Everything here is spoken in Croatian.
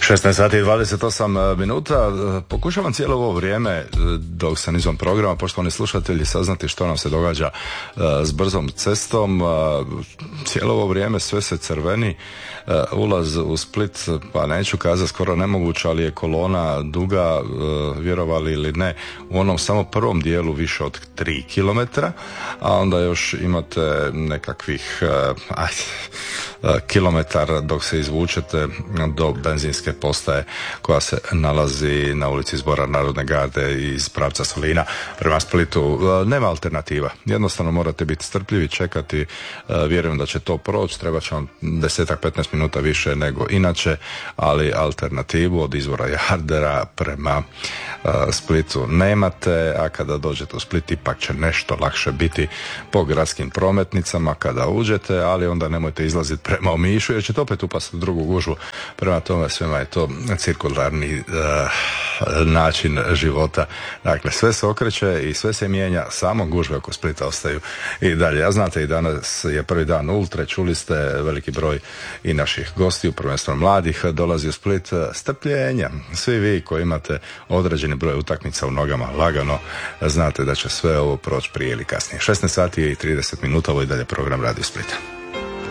16 sati i 28 minuta. Pokušavam cijelo ovo vrijeme dok sam izvan programa, poštovani slušatelji, saznati što nam se događa s brzom cestom. Cijelo ovo vrijeme sve se crveni. Ulaz u Split, pa neću kazati skoro nemoguće, ali je kolona duga, vjerovali ili ne, u onom samo prvom dijelu više od 3 km, a onda još imate nekakvih kilometar dok se izvučete do benzinske postaje koja se nalazi na ulici Zbora Narodne garde iz pravca Solina prema Splitu. Nema alternativa, jednostavno morate biti strpljivi, čekati. Vjerujem da će to proći, treba će vam 10-15 minuta više nego inače, ali alternativu od izvora Jardera prema Splitu nemate, a kada dođete u Split ipak će nešto lakše biti po gradskim prometnicama kada uđete, ali onda nemojte izlaziti prema Omišu jer ćete opet upasti u drugu gužvu. Prema tome svima je to cirkularni način života. Dakle, sve se okreće i sve se mijenja, samo gužve oko Splita ostaju i dalje. Ja znate, i danas je prvi dan Ultre, čuli ste veliki broj i naših gostiju, prvenstveno mladih, dolazi u Split. Strpljenja, svi vi koji imate određeni broj utakmica u nogama, lagano znate da će sve ovo proći prije ili kasnije. 16 sati i 30 minuta, ovo je dalje program Radio Splita.